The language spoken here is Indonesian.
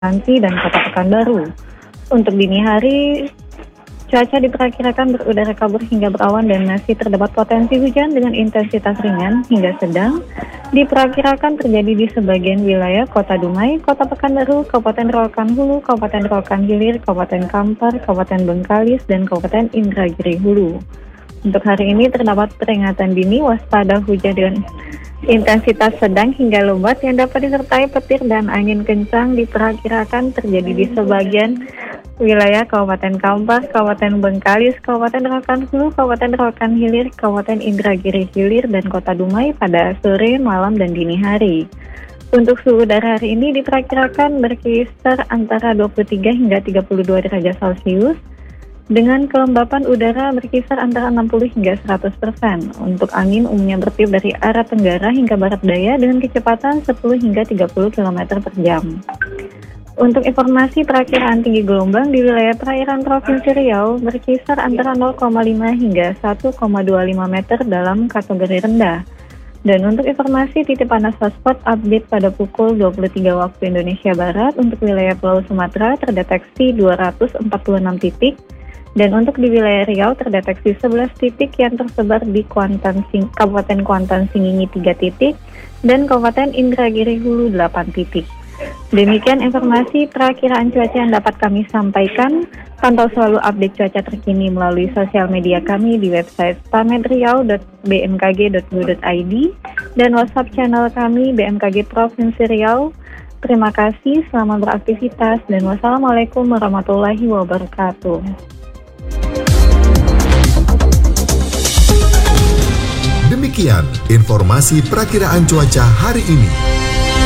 Nanti dan Kota Pekanbaru. Untuk dini hari, cuaca diperkirakan berudara kabur hingga berawan dan masih terdapat potensi hujan dengan intensitas ringan hingga sedang. Diperkirakan terjadi di sebagian wilayah Kota Dumai, Kota Pekanbaru, Kabupaten Rokan Hulu, Kabupaten Rokan Hilir, Kabupaten Kampar, Kabupaten Bengkalis, dan Kabupaten Indragiri Hulu. Untuk hari ini terdapat peringatan dini waspada hujan dengan intensitas sedang hingga lebat yang dapat disertai petir dan angin kencang diperkirakan terjadi di sebagian wilayah Kabupaten Kampar, Kabupaten Bengkalis, Kabupaten Rokan Hulu, Kabupaten Rokan Hilir, Kabupaten Indragiri Hilir, dan Kota Dumai pada sore, malam, dan dini hari. Untuk suhu udara hari ini diperkirakan berkisar antara 23 hingga 32 derajat Celcius, dengan kelembapan udara berkisar antara 60 hingga 100%. Untuk angin umumnya bertiup dari arah tenggara hingga barat daya dengan kecepatan 10 hingga 30 km per jam. Untuk informasi perakiraan tinggi gelombang di wilayah perairan Provinsi Riau berkisar antara 0,5 hingga 1,25 meter dalam kategori rendah. Dan untuk informasi titik panas hotspot update pada pukul 23 waktu Indonesia Barat untuk wilayah Pulau Sumatera terdeteksi 246 titik. Dan untuk di wilayah Riau terdeteksi 11 titik yang tersebar di Kabupaten Kuantan Singingi 3 titik dan Kabupaten Indragiri Hulu 8 titik. Demikian informasi perakiraan cuaca yang dapat kami sampaikan. Pantau selalu update cuaca terkini melalui sosial media kami di website stametriau.bmkg.go.id dan WhatsApp channel kami BMKG Provinsi Riau. Terima kasih, selamat beraktivitas, dan wassalamualaikum warahmatullahi wabarakatuh. Demikian informasi perakiraan cuaca hari ini.